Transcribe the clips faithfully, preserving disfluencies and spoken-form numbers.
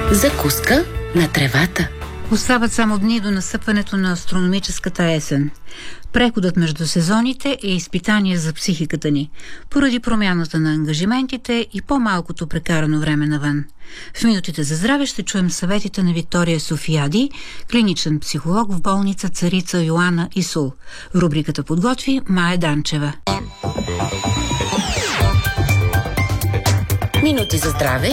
Закуска на тревата. Остават само дни до настъпването на астрономическата есен. Преходът между сезоните е изпитание за психиката ни, поради промяната на ангажиментите и по-малкото прекарано време навън. В минутите за здраве ще чуем съветите на Виктория Софияди, клиничен психолог в болница Царица Йоана Исул. Рубриката подготви Мая Данчева. Минути за здраве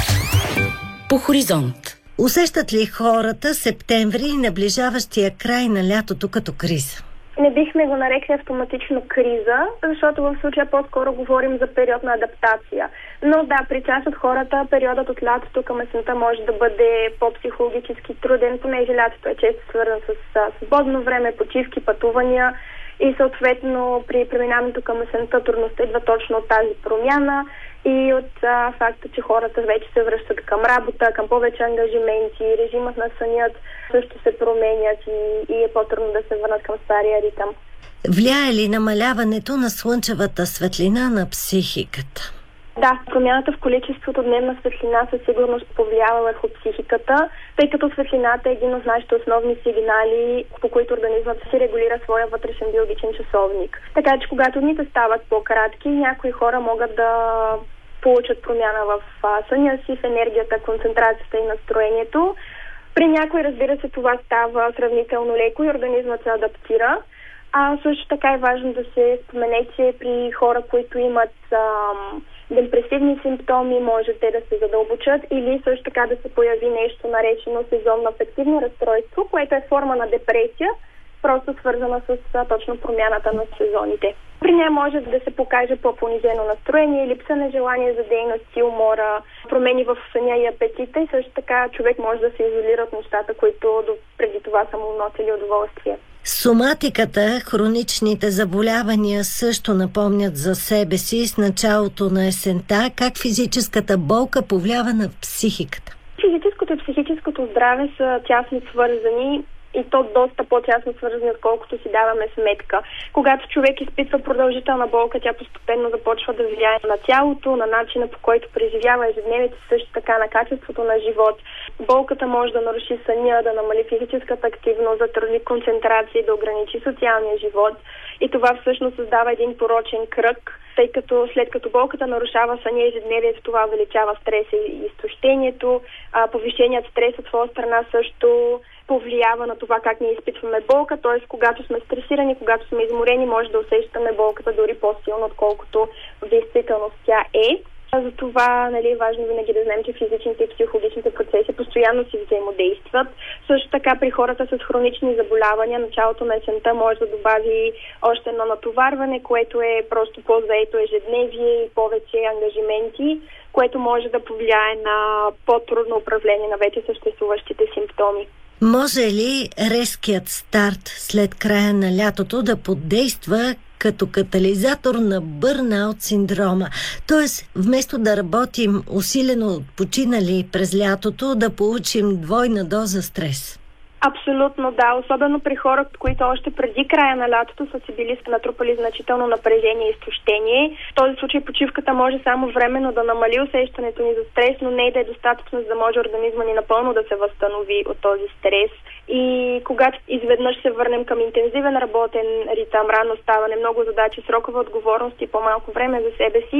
по Хоризонт. Усещат ли хората септември и наближаващия край на лятото като криза? Не бихме го нарекли автоматично криза, защото в случая по-скоро говорим за период на адаптация. Но да, при част от хората периодът от лятото към есента може да бъде по-психологически труден, понеже лятото е често свързан с свободно време, почивки, пътувания и съответно при преминаването към есента трудността идва точно от тази промяна и от а, факта, че хората вече се връщат към работа, към повече ангажименти, режимът на сънят също се променят и, и е по-трудно да се върнат към стария ритъм. Влияе ли намаляването на слънчевата светлина на психиката? Да, промяната в количеството дневна светлина със сигурност повлиява върху психиката, тъй като светлината е един от нашите основни сигнали, по които организмът си регулира своя вътрешен биологичен часовник. Така че когато дните стават по-кратки, някои хора могат да получат промяна в съня си, в енергията, концентрацията и настроението. При някои, разбира се, това става сравнително леко и организмът се адаптира. А също така е важно да се спомене, че при хора, които имат ам, депресивни симптоми, може те да се задълбочат или също така да се появи нещо наречено сезонно афективно разстройство, което е форма на депресия, просто свързана с а, точно промяната на сезоните. При нея може да се покаже по-понижено настроение, липса на желание за дейност и умора, промени в съня и апетита и също така човек може да се изолира от нещата, които преди това са му носили удоволствие. Соматиката, хроничните заболявания също напомнят за себе си с началото на есента. Как физическата болка повлиява на психиката? Физическото и психическото здраве са тясно свързани и то доста по-тясно свързани, отколкото си даваме сметка. Когато човек изпитва продължителна болка, тя постепенно започва да влияе на тялото, на начина, по който преживява ежедневието, също така на качеството на живот. Болката може да наруши съня, да намали физическата активност, да затрудни концентрация и да ограничи социалния живот. И това всъщност създава един порочен кръг, тъй като след като болката нарушава съня и ежедневието, това увеличава стреса и изтощението. А повишеният стрес от своя страна също повлиява на това как ние изпитваме болка, т.е. когато сме стресирани, когато сме изморени, може да усещаме болката дори по-силно, отколкото в действителност тя е. Затова нали, е важно винаги да знаем, че физичните и психологичните процеси постоянно си взаимодействат. Също така при хората с хронични заболявания, началото на есента може да добави още едно натоварване, което е просто по-заето ежедневие и повече ангажименти, което може да повлияе на по-трудно управление на вече съществуващите симптоми. Може ли резкият старт след края на лятото да подейства като катализатор на бърнаут синдрома? Тоест, вместо да работим усилено отпочинали през лятото, да получим двойна доза стрес? Абсолютно да, особено при хора, които още преди края на лятото са си били натрупали значително напрежение и изтощение. В този случай почивката може само временно да намали усещането ни за стрес, но не и да е достатъчно, за да може организма ни напълно да се възстанови от този стрес. И когато изведнъж се върнем към интензивен работен ритъм, рано ставане, много задачи, срокове отговорности, по-малко време за себе си,